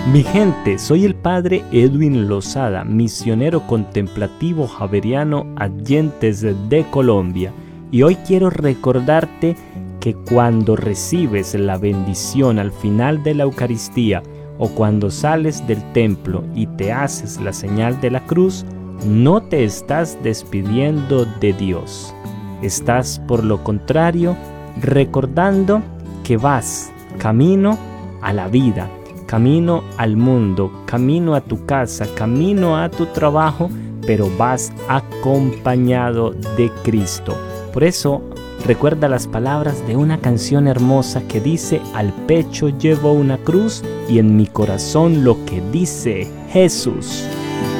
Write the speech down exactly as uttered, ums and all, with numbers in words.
Mi gente, soy el padre Edwin Lozada, misionero contemplativo javeriano Adyentes de Colombia, y hoy quiero recordarte que cuando recibes la bendición al final de la Eucaristía o cuando sales del templo y te haces la señal de la cruz, no te estás despidiendo de Dios. Estás, por lo contrario, recordando que vas camino a la vida, camino al mundo, camino a tu casa, camino a tu trabajo, pero vas acompañado de Cristo. Por eso, recuerda las palabras de una canción hermosa que dice: al pecho llevo una cruz y en mi corazón lo que dice Jesús.